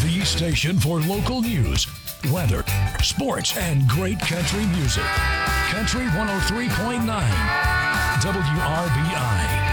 The station for local news, weather, sports, and great country music. Country 103.9 WRBI.